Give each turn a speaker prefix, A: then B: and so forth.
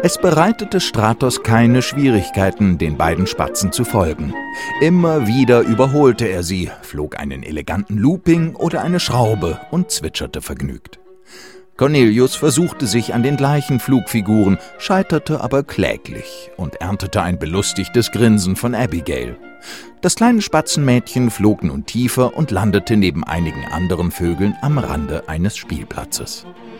A: Es bereitete Stratos keine Schwierigkeiten, den beiden Spatzen zu folgen. Immer wieder überholte er sie, flog einen eleganten Looping oder eine Schraube und zwitscherte vergnügt. Cornelius versuchte sich an den gleichen Flugfiguren, scheiterte aber kläglich und erntete ein belustigtes Grinsen von Abigail. Das kleine Spatzenmädchen flog nun tiefer und landete neben einigen anderen Vögeln am Rande eines Spielplatzes.